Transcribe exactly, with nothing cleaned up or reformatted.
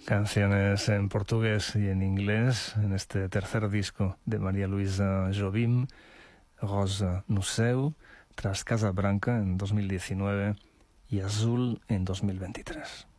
Canciones en portugués y en inglés en este tercer disco de María Luisa Jobim, Rosa no Céu, tras Casa Branca en dos mil diecinueve y Azul en dos mil veintitrés.